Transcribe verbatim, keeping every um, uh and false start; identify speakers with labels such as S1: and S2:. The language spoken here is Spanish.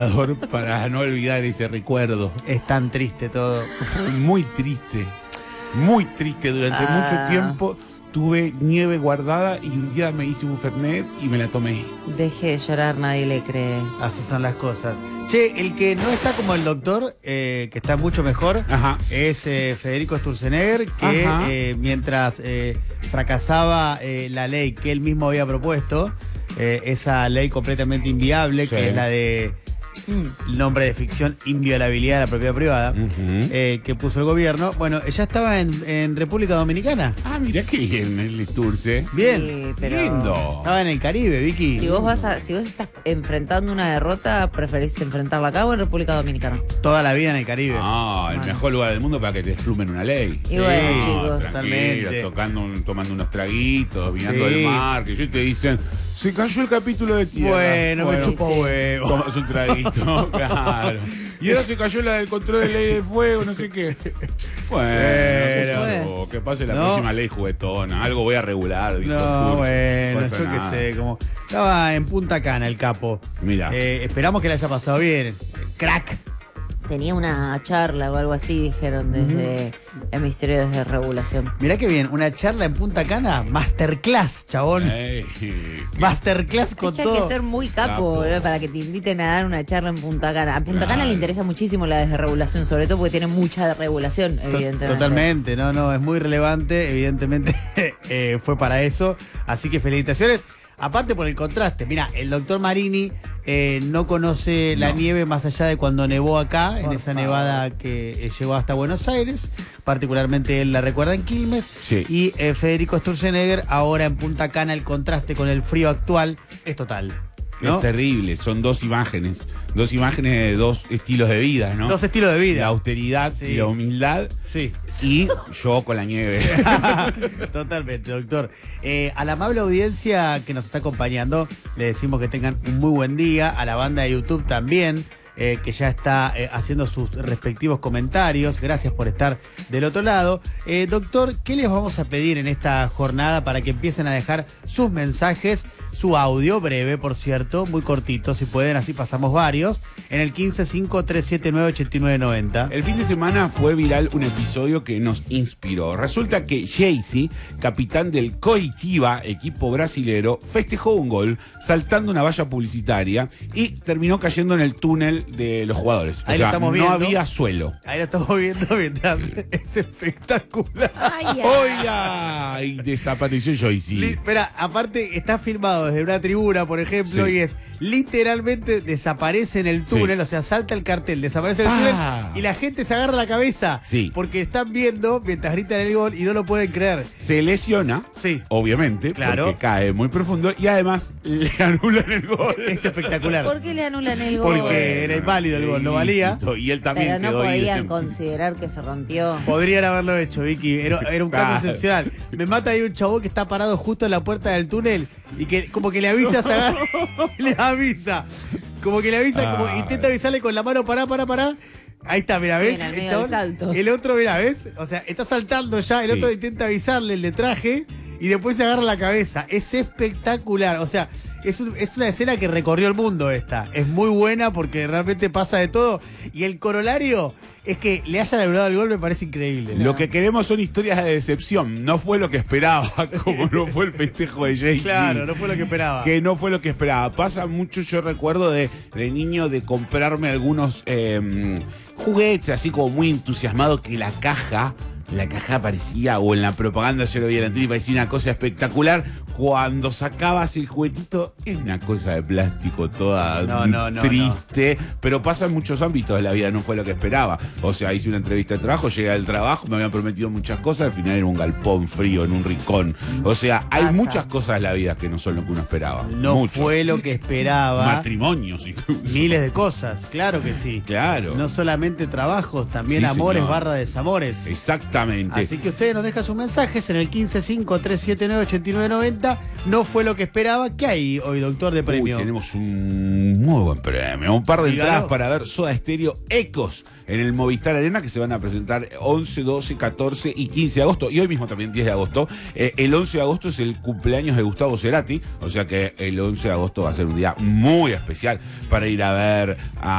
S1: para no olvidar ese recuerdo.
S2: Es tan triste todo.
S1: Muy triste, muy triste. Durante
S3: Ah.
S1: mucho tiempo tuve nieve guardada y un día me hice un Fernet y me la tomé.
S3: Deje de llorar, nadie le cree.
S2: Así son las cosas. Che, el que no está como el doctor, eh, que está mucho mejor,
S1: Ajá.
S2: es eh, Federico Sturzenegger, que eh, mientras eh, fracasaba eh, la ley que él mismo había propuesto, eh, esa ley completamente inviable,
S1: Sí.
S2: que es la de mm, nombre de ficción, inviolabilidad de la propiedad privada,
S1: Ujú.
S2: eh, que puso el gobierno. Bueno, ya estaba en, en República Dominicana.
S1: Ah, mirá qué bien el Sturce.
S2: Bien.
S3: Sí, pero
S1: Lindo.
S2: Estaba en el Caribe, Vicky.
S3: Si vos vas a, si vos estás enfrentando una derrota, preferís enfrentarla acá o en República Dominicana.
S2: Toda la vida en el Caribe.
S1: Ah, el
S3: Bueno.
S1: mejor lugar del mundo para que te desplumen una ley.
S3: Y bueno, chicos.
S1: Tranquilos,
S2: Totalmente.
S1: tocando un- tomando unos traguitos, mirando
S2: Sí.
S1: el mar, que ellos te dicen, se cayó el capítulo de tierra.
S2: Bueno, me chupó
S3: sí.
S2: huevo.
S1: Tomas un traguito, claro. Y ahora se cayó la del control de ley de fuego, no sé qué. Bueno, qué sé
S2: Bueno.
S1: yo, que pase la
S2: No.
S1: próxima ley juguetona. Algo voy a regular, dijo
S2: No,
S1: Sturz.
S2: bueno,
S1: No pasa
S2: yo
S1: nada.
S2: qué sé, como estaba en Punta Cana el capo.
S1: Mira.
S2: Eh, esperamos que le haya pasado bien. Crack.
S3: Tenía una charla o algo así, dijeron desde el Ministerio de Regulación.
S2: Mirá que bien, una charla en Punta Cana, masterclass, chabón.
S1: Ey,
S2: Masterclass con
S3: Es que hay
S2: todo.
S3: que ser muy capo,
S1: Capo.
S3: boludo, para que te inviten a dar una charla en Punta Cana. A Punta Cana
S1: Claro.
S3: le interesa muchísimo la desregulación, sobre todo porque tiene mucha regulación,
S2: To-
S3: evidentemente.
S2: Totalmente, no, no, es muy relevante, evidentemente eh, fue para eso, así que felicitaciones. Aparte por el contraste, mira, el doctor Marini eh, no conoce la
S1: No.
S2: nieve más allá de cuando nevó acá, en
S3: Por
S2: esa
S3: favor.
S2: nevada que eh, llegó hasta Buenos Aires, particularmente él la recuerda en Quilmes,
S1: Sí.
S2: y eh, Federico Sturzenegger ahora en Punta Cana, el contraste con el frío actual es total, ¿no?
S1: Es terrible, son dos imágenes, dos imágenes de dos estilos de vida, ¿no?
S2: Dos estilos de
S1: La
S2: vida.
S1: austeridad
S2: Sí.
S1: y la humildad.
S2: Sí.
S1: Y yo con la nieve.
S2: Totalmente, doctor. Eh, a la amable audiencia que nos está acompañando, le decimos que tengan un muy buen día. A la banda de YouTube también, eh, que ya está eh, haciendo sus respectivos comentarios. Gracias por estar del otro lado. Eh, doctor, ¿qué les vamos a pedir en esta jornada para que empiecen a dejar sus mensajes, su audio, breve, por cierto, muy cortito, si pueden, así pasamos varios, en el quince cinco tres siete nueve ocho nueve nueve cero?
S1: El fin de semana fue viral un episodio que nos inspiró. Resulta que Jaycee, capitán del Coritiba, equipo brasilero, festejó un gol saltando una valla publicitaria y terminó cayendo en el túnel de los jugadores.
S2: Ahí
S1: o
S2: lo
S1: sea,
S2: estamos
S1: no
S2: viendo.
S1: había suelo.
S2: Ahí lo estamos viendo mientras es espectacular.
S3: Ay, ay.
S1: ¡Oiga! Y desapareció
S2: Li-
S1: Jaycee.
S2: Espera, aparte está filmado desde una tribuna, por ejemplo,
S1: Sí.
S2: y es literalmente desaparece en el túnel,
S1: Sí.
S2: o sea, salta el cartel, desaparece en el
S1: Ah.
S2: túnel y la gente se agarra la cabeza.
S1: Sí.
S2: Porque están viendo mientras gritan el gol y no lo pueden creer.
S1: Se lesiona,
S2: Sí.
S1: obviamente,
S2: Claro.
S1: porque cae muy profundo y además le anulan el gol.
S2: Es espectacular.
S3: ¿Por qué le anulan el gol?
S2: Porque era inválido el gol, no valía.
S1: Y él también
S3: Pero no
S1: quedó
S3: podían
S1: ahí.
S3: considerar que se rompió.
S2: Podrían haberlo hecho, Vicky. Era, era un caso
S1: Claro.
S2: excepcional. Me mata ahí un chabón que está parado justo en la puerta del túnel y que como que le avisa, se agarra, le avisa. Como que le avisa, como
S1: Ah.
S2: intenta avisarle con la mano, pará, pará, pará. Ahí está, mira, ¿ves?
S3: Bien, al
S2: El
S3: medio
S2: chabón-
S3: del salto.
S2: el otro, mira, ¿ves? O sea, está saltando ya, el
S1: Sí.
S2: otro intenta avisarle, el de traje, y después se agarra la cabeza. Es espectacular. O sea, es, un- es una escena que recorrió el mundo esta. Es muy buena porque realmente pasa de todo. Y el corolario es que le hayan anulado el gol, me parece increíble.
S1: Lo que queremos son historias de decepción. No fue lo que esperaba, como no fue el festejo de Jaycee.
S2: Claro, no fue lo que esperaba.
S1: Que no fue lo que esperaba. Pasa mucho, yo recuerdo de, de niño de comprarme algunos eh, juguetes, así como muy entusiasmado, que la caja, la caja parecía, o en la propaganda yo lo vi en la tele, parecía una cosa espectacular. Cuando sacabas el juguetito, es una cosa de plástico toda
S2: No, no, no,
S1: triste, pero pasa en muchos ámbitos de la vida, no fue lo que esperaba. O sea, hice una entrevista de trabajo, llegué al trabajo, me habían prometido muchas cosas, al final era un galpón frío en un rincón. O sea, hay
S3: Pasa.
S1: muchas cosas en la vida que no son lo que uno esperaba.
S2: No
S1: Mucho.
S2: fue lo que esperaba.
S1: Matrimonios incluso.
S2: Miles de cosas, claro que sí.
S1: Claro.
S2: No solamente trabajos, también
S1: Sí,
S2: amores
S1: señor.
S2: barra desamores.
S1: Exactamente.
S2: Así que ustedes nos dejan sus mensajes en el quince cinco tres siete nueve ocho nueve nueve vuelta. No fue lo que esperaba. ¿Qué hay hoy, doctor, de premio?
S1: Uy, tenemos un muy buen premio. Un par de
S2: Dígalo.
S1: entradas para ver Soda Stereo Ecos en el Movistar Arena, que se van a presentar once, doce, catorce y quince de agosto. Y hoy mismo también diez de agosto. Eh, el once de agosto es el cumpleaños de Gustavo Cerati. O sea que el once de agosto va a ser un día muy especial para ir a ver a